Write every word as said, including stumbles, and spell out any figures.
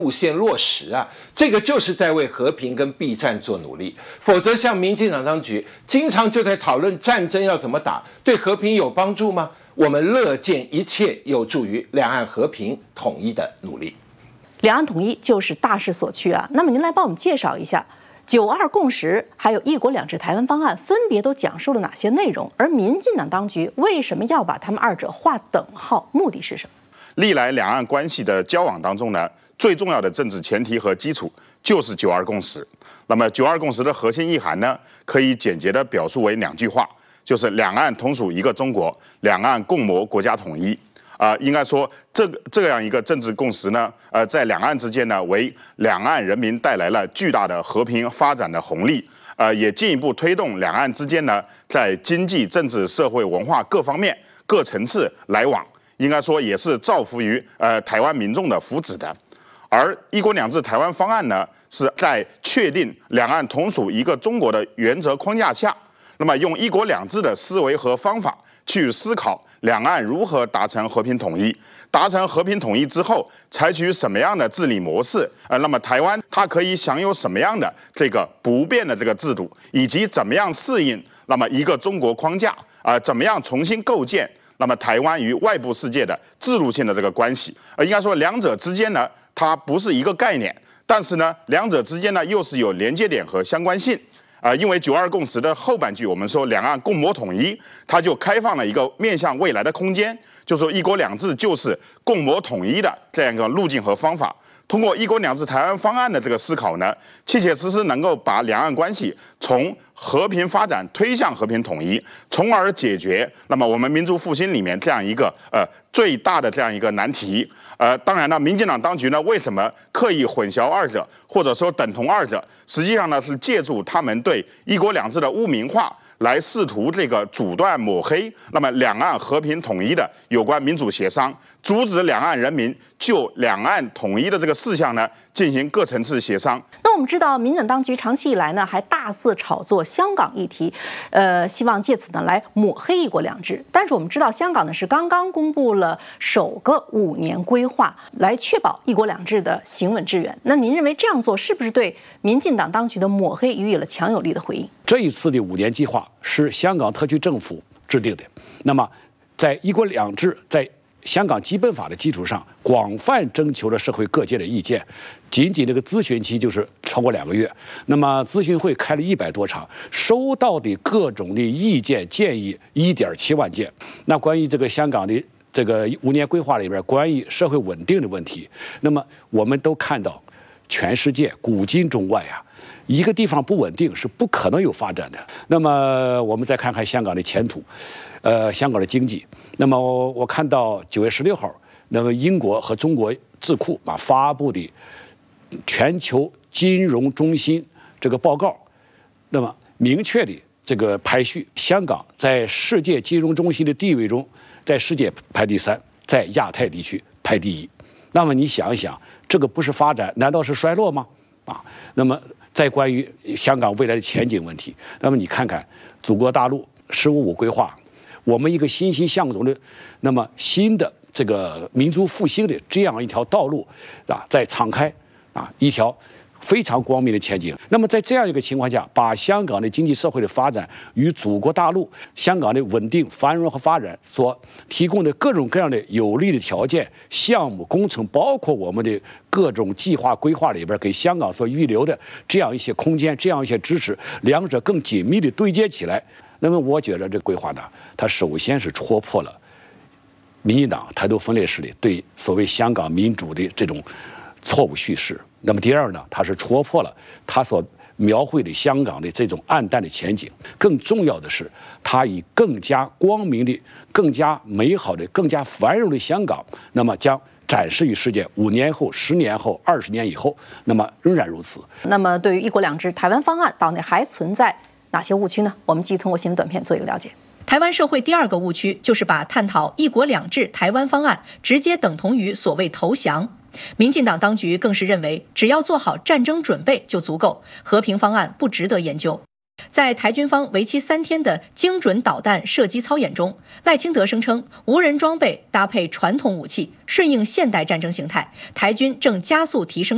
路线落实啊，这个就是在为和平跟避战做努力。否则，像民进党当局经常就在讨论战争要怎么打，对和平有帮助吗？我们乐见一切有助于两岸和平统一的努力。 两岸统一就是大势所趋啊。那么您来帮我们介绍一下九二共识还有一国两制台湾方案分别都讲述了哪些内容？而民进党当局为什么要把他们二者划等号？目的是什么？ 历来两岸关系的交往当中呢，最重要的政治前提和基础就是九二共识。那么九二共识的核心意涵呢，可以简洁地表述为两句话，就是两岸同属一个中国，两岸共谋国家统一。啊、呃，应该说这个这样一个政治共识呢，呃，在两岸之间呢，为两岸人民带来了巨大的和平发展的红利，呃，也进一步推动两岸之间呢，在经济、政治、社会、文化各方面各层次来往。应该说也是造福于呃台湾民众的福祉的，而一国两制台湾方案呢，是在确定两岸同属一个中国的原则框架下，那么用一国两制的思维和方法去思考两岸如何达成和平统一，达成和平统一之后，采取什么样的治理模式，呃，那么台湾它可以享有什么样的这个不变的这个制度，以及怎么样适应那么一个中国框架啊、呃，怎么样重新构建。那么台湾与外部世界的制度性的这个关系，呃，应该说两者之间呢，它不是一个概念，但是呢，两者之间呢又是有连接点和相关性。啊、呃，因为九二共识的后半句，我们说两岸共谋统一，它就开放了一个面向未来的空间，就说一国两制就是共谋统一的这样一个路径和方法。通过一国两制台湾方案的这个思考呢，切切实实能够把两岸关系从和平发展推向和平统一，从而解决那么我们民族复兴里面这样一个呃最大的这样一个难题。呃，当然了，民进党当局呢为什么刻意混淆二者，或者说等同二者？实际上呢是借助他们对一国两制的污名化，来试图这个阻断抹黑那么两岸和平统一的有关民主协商，阻止两岸人民就两岸统一的这个事项呢进行各层次协商。 那我们知道，民进党当局长期以来呢还大肆炒作香港议题，呃，希望借此呢来抹黑一国两制。但是我们知道，香港呢是刚刚公布了首个五年规划，来确保一国两制的行稳致远。那您认为这样做是不是对民进党当局的抹黑予以了强有力的回应？ 这一次的五年计划是香港特区政府制定的，那么在一国两制在香港基本法的基础上，广泛征求了社会各界的意见，仅仅这个咨询期就是超过两个月。那么咨询会开了一百多场，收到的各种的意见建议一点七万件。那关于这个香港的这个五年规划里边关于社会稳定的问题，那么我们都看到，全世界古今中外啊，一个地方不稳定是不可能有发展的。那么我们再看看香港的前途，呃，香港的经济。那么我看到九月十六号，那么英国和中国智库啊发布的全球金融中心这个报告，那么明确的这个排序，香港在世界金融中心的地位中，在世界排第三，在亚太地区排第一。那么你想一想，这个不是发展，难道是衰落吗？啊，那么在关于香港未来的前景问题，那么你看看祖国大陆“十五五”规划，我们一个欣欣向荣的，那么新的这个民族复兴的这样一条道路啊，在敞开啊一条非常光明的前景。那么在这样一个情况下，把香港的经济社会的发展与祖国大陆香港的稳定繁荣和发展所提供的各种各样的有利的条件、项目、工程，包括我们的各种计划规划里边给香港所预留的这样一些空间、这样一些支持，两者更紧密的对接起来。那么我觉得这规划呢，它首先是戳破了民进党台独分裂势力对所谓香港民主的这种错误叙事。那么第二呢，它是戳破了他所描绘的香港的这种暗淡的前景。更重要的是，它以更加光明的、更加美好的、更加繁荣的香港，那么将展示于世界五年后、十年后、二十年以后，那么仍然如此。 那么对于一国两制台湾方案，岛内还存在哪些误区呢？我们继续通过新闻短片做一个了解。 台湾社会第二个误区就是把探讨一国两制台湾方案直接等同于所谓投降。民进党当局更是认为，只要做好战争准备就足够，和平方案不值得研究。在台军方为期三天的精准导弹射击操演中，赖清德声称，无人装备搭配传统武器，顺应现代战争形态，台军正加速提升